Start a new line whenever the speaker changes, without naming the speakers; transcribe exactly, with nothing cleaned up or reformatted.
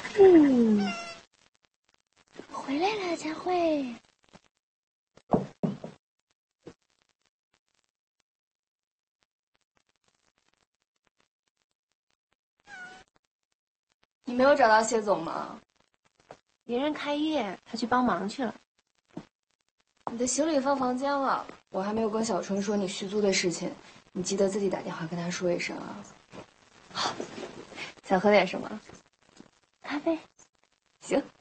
嗯，回来了，佳慧。
你没有找到谢总吗？
别人开业，他去帮忙去了。
你的行李放房间了，我还没有跟小春说你续租的事情，你记得自己打电话跟他说一声啊。好，想喝点什么？
咖啡。
行。